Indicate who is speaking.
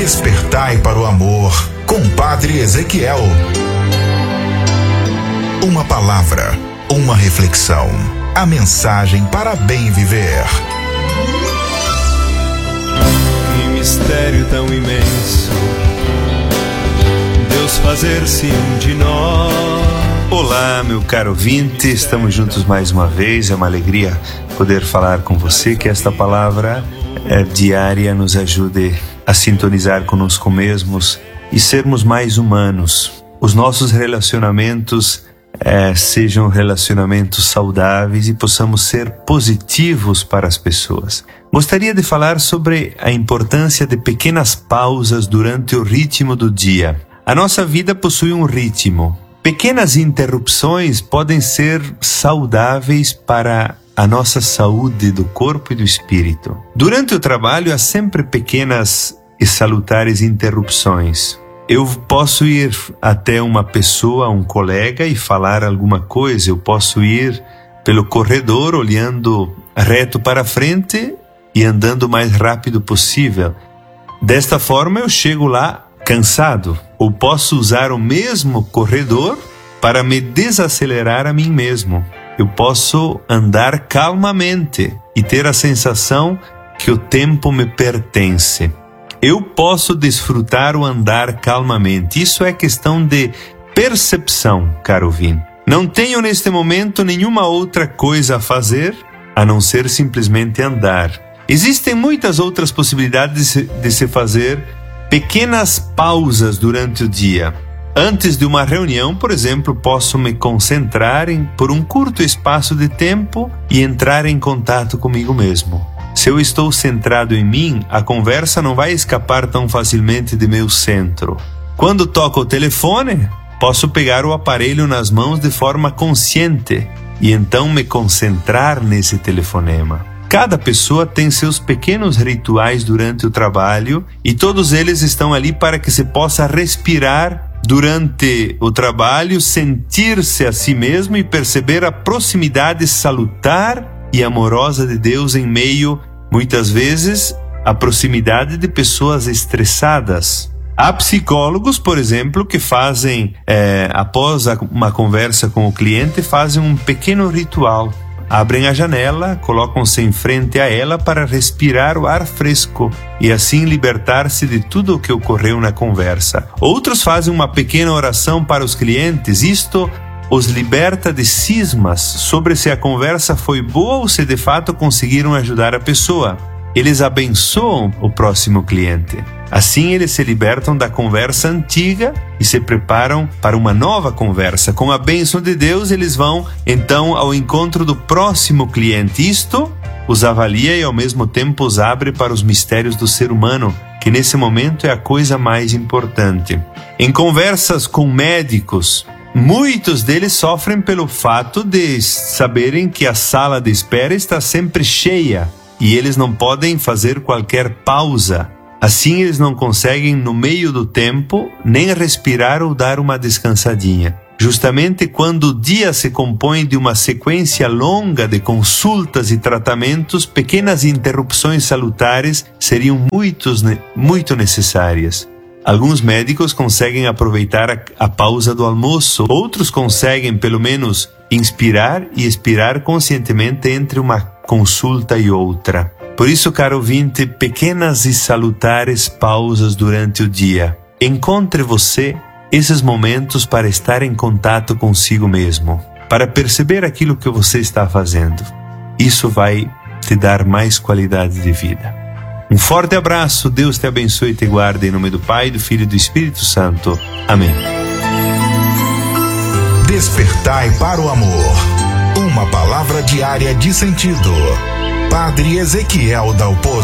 Speaker 1: Despertai para o amor, com Padre Ezequiel. Uma palavra, uma reflexão, a mensagem para bem viver.
Speaker 2: Que mistério tão imenso, Deus fazer-se um de nós.
Speaker 3: Olá, meu caro ouvinte, estamos juntos mais uma vez. É uma alegria poder falar com você, que esta palavra diária nos ajude a sintonizar conosco mesmos e sermos mais humanos. Os nossos relacionamentos sejam relacionamentos saudáveis e possamos ser positivos para as pessoas. Gostaria de falar sobre a importância de pequenas pausas durante o ritmo do dia. A nossa vida possui um ritmo. Pequenas interrupções podem ser saudáveis para a nossa saúde do corpo e do espírito. Durante o trabalho há sempre pequenas e salutares interrupções. Eu posso ir até uma pessoa, um colega, e falar alguma coisa. Eu posso ir pelo corredor olhando reto para frente e andando o mais rápido possível. Desta forma eu chego lá cansado. Ou posso usar o mesmo corredor para me desacelerar a mim mesmo. Eu posso andar calmamente e ter a sensação que o tempo me pertence. Eu posso desfrutar o andar calmamente. Isso é questão de percepção, caro ouvinte. Não tenho neste momento nenhuma outra coisa a fazer a não ser simplesmente andar. Existem muitas outras possibilidades de se fazer pequenas pausas durante o dia. Antes de uma reunião, por exemplo, posso me concentrar por um curto espaço de tempo e entrar em contato comigo mesmo. Se eu estou centrado em mim, a conversa não vai escapar tão facilmente de meu centro. Quando toco o telefone, posso pegar o aparelho nas mãos de forma consciente e então me concentrar nesse telefonema. Cada pessoa tem seus pequenos rituais durante o trabalho e todos eles estão ali para que se possa respirar durante o trabalho, sentir-se a si mesmo e perceber a proximidade salutar e amorosa de Deus em meio, muitas vezes, à proximidade de pessoas estressadas. Há psicólogos, por exemplo, que fazem, após uma conversa com o cliente, fazem um pequeno ritual. Abrem a janela, colocam-se em frente a ela para respirar o ar fresco e assim libertar-se de tudo o que ocorreu na conversa. Outros fazem uma pequena oração para os clientes. Isto os liberta de cismas sobre se a conversa foi boa ou se de fato conseguiram ajudar a pessoa. Eles abençoam o próximo cliente. Assim eles se libertam da conversa antiga e se preparam para uma nova conversa. Com a bênção de Deus, eles vão então ao encontro do próximo cliente. Isto os avalia e ao mesmo tempo os abre para os mistérios do ser humano, que nesse momento é a coisa mais importante. Em conversas com médicos, muitos deles sofrem pelo fato de saberem que a sala de espera está sempre cheia e eles não podem fazer qualquer pausa. Assim eles não conseguem, no meio do tempo, nem respirar ou dar uma descansadinha. Justamente quando o dia se compõe de uma sequência longa de consultas e tratamentos, pequenas interrupções salutares seriam muito necessárias. Alguns médicos conseguem aproveitar a pausa do almoço, outros conseguem pelo menos inspirar e expirar conscientemente entre uma consulta e outra. Por isso, caro ouvinte, pequenas e salutares pausas durante o dia. Encontre você esses momentos para estar em contato consigo mesmo, para perceber aquilo que você está fazendo. Isso vai te dar mais qualidade de vida. Um forte abraço, Deus te abençoe e te guarde, em nome do Pai, do Filho e do Espírito Santo. Amém.
Speaker 1: Despertai para o amor. Uma palavra diária de sentido. Padre Ezequiel Dalpozo.